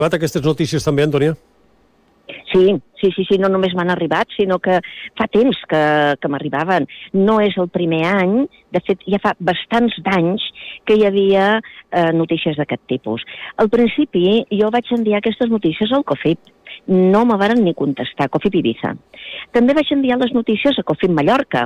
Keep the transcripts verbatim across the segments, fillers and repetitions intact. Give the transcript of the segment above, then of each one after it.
arribat aquestes notícies també, Antònia? Sí, sí, sí, sí, no només m'han arribat, sinó que fa temps que, que m'arribaven. No és el primer any, de fet, ja fa bastants d'anys que hi havia eh, notícies d'aquest tipus. Al principi jo vaig enviar aquestes notícies al COFIP, no me varen ni contestar, COFIP Ibiza. També vaig enviar les notícies a COFIP Mallorca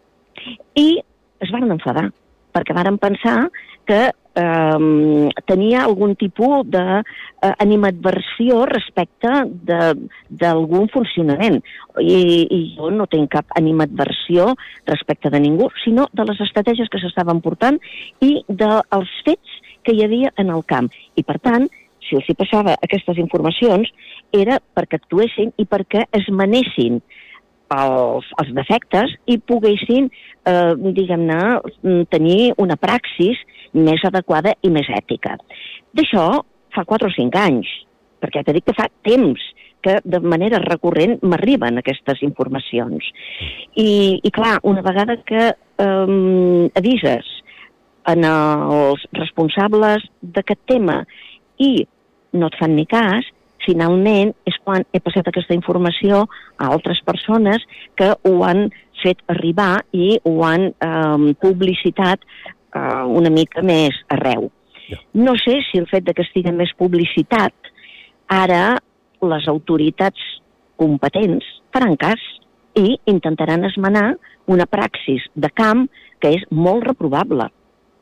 i es varen enfadar, perquè varen pensar que eh, tenia algun tipus d'animadversió respecte d'algun funcionament. I, I jo no tinc cap animadversió respecte de ningú, sinó de les estratègies que s'estaven portant i dels fets que hi havia en el camp. I, per tant, si els hi passava aquestes informacions, era perquè actuessin i perquè es manessin els, els defectes i poguessin, eh, diguem-ne, tenir una praxis més adequada i més ètica. D'això fa quatre o cinc anys, perquè t'he dit que fa temps que de manera recurrent m'arriben aquestes informacions. I, i clar, una vegada que eh, avises en els responsables d'aquest tema i no et fan ni cas, finalment és quan he passat aquesta informació a altres persones que ho han fet arribar i ho han eh, publicitat eh, una mica més arreu. Yeah. No sé si el fet de que estigui més publicitat, ara les autoritats competents faran cas i intentaran esmenar una praxis de camp que és molt reprovable.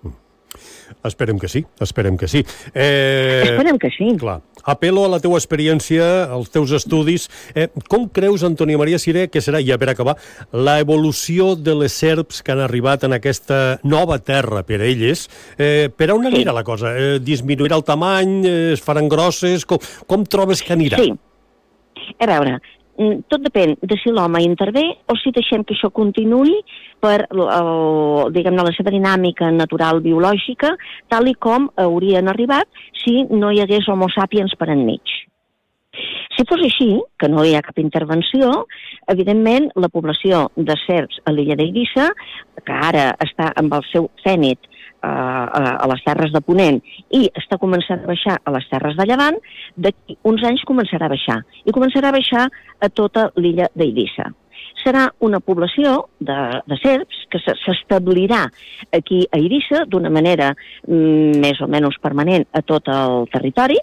Esperem que sí, esperem que sí. Eh, esperem que sí. Clar. Apel·lo a la teua experiència, als teus estudis. Eh, com creus, Antònia Maria Siré, que serà, ja per acabar, la evolució de les serps que han arribat en aquesta nova terra per a elles? Eh, per on anirà sí. la cosa? Eh, disminuirà el tamany? Eh, es faran grosses? Com, com trobes que anirà? Sí. A veure, tot depèn de si l'home intervé o si deixem que això continuï per el, diguem-ne, la seva dinàmica natural biològica, tal i com haurien arribat si no hi hagués homo sapiens per enmig. Si fos així, que no hi ha cap intervenció, evidentment la població de serps a l'illa d'Eivissa, que ara està amb el seu zènit a les terres de Ponent i està començant a baixar a les terres de Llevant, d'aquí uns anys començarà a baixar i començarà a baixar a tota l'illa d'Eivissa. Serà una població de, de serps que s'establirà aquí a Eivissa d'una manera mm, més o menys permanent a tot el territori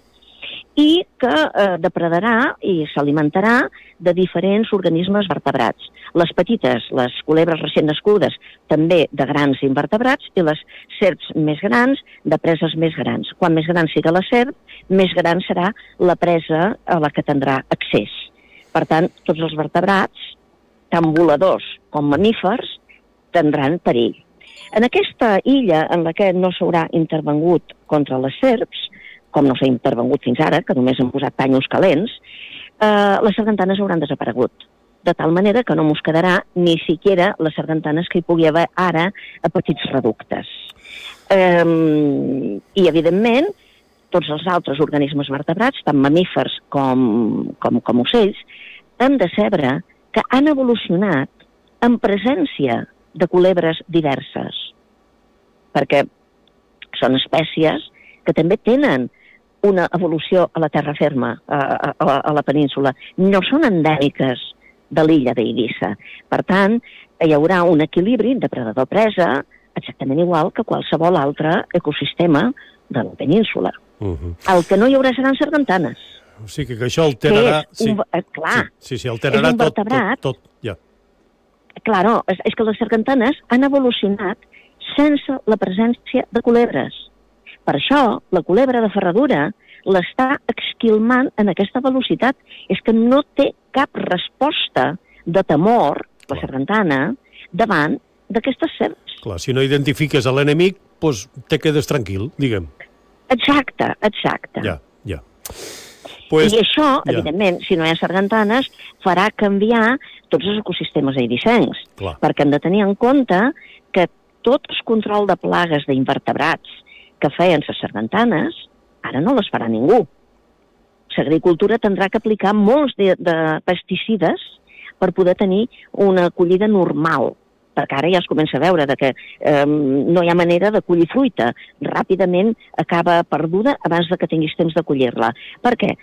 i que eh, depredarà i s'alimentarà de diferents organismes vertebrats. Les petites, les culebres recent nascudes, també de grans invertebrats, i les serps més grans, de preses més grans. Quan més gran sigui la serp, més gran serà la presa a la que tindrà accés. Per tant, tots els vertebrats, tant voladors com mamífers, tindran perill. En aquesta illa en la que no s'haurà intervengut contra les serps, com no s'ha intervengut fins ara, que només han posat panyos calents, eh, les sargantanes hauran desaparegut. De tal manera que no mos quedarà ni siquiera les sargantanes que hi pugui haver ara a petits reductes. Eh, I, evidentment, tots els altres organismes vertebrats, tant mamífers com, com, com ocells, han de saber que han evolucionat en presència de culebres diverses, perquè són espècies que també tenen una evolució a la terra ferma, a, a, a la península. No són endèmiques de l'illa d'Eivissa. Per tant, hi haurà un equilibri de predador-presa exactament igual que qualsevol altre ecosistema de la península. Uh-huh. El que no hi haurà seran sargantanes. O sigui que això alterarà... Que és un, sí, clar, sí, sí, alterarà tot, tot, tot, ja. Claro, és, és que les sargantanes han evolucionat sense la presència de culebres. Per això, la culebra de ferradura l'està esquilmant en aquesta velocitat. És que no té cap resposta de temor, la sargantana, davant d'aquestes serps. Clar, si no identifiques a l'enemic, doncs te quedes tranquil, diguem. Exacte, exacte. Ja, ja. Pues, I això, ja. evidentment, si no hi ha sargantanes, farà canviar tots els ecosistemes eivissencs. Clar. Perquè hem de tenir en compte que tot el control de plagues d'invertebrats que feien les sargantanes, ara no les farà ningú. L'agricultura tindrà que aplicar molts de, de pesticides per poder tenir una acollida normal perquè ara ja es comença a veure de que eh, no hi ha manera de collir fruita. Ràpidament acaba perduda abans de que tinguis temps de collir-la. Per què?